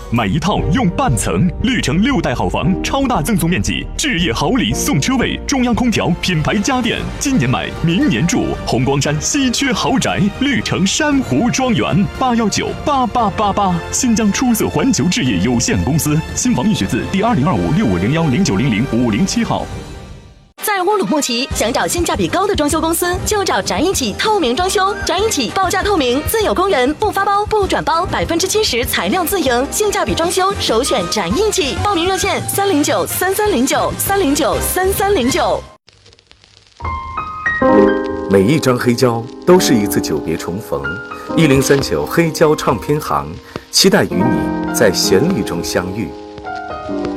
买一套用半层，绿城6代好房，超大赠送面积，置业好礼送车位，中央空调，品牌家电，今年买，明年住。红光山稀缺豪宅，绿城珊瑚庄园，8198888，新疆出色环球置业有限公司，新房预选字第202565010900-507号。 在乌鲁木齐，想找性价比高的装修公司，就找展一起透明装修。展一起报价透明，自有工人，不发包不转包，70%材料自营，性价比装修首选展一起。报名热线3093309，3093309。 每一张黑胶都是一次久别重逢，1039黑胶唱片行，期待与你在旋律中相遇。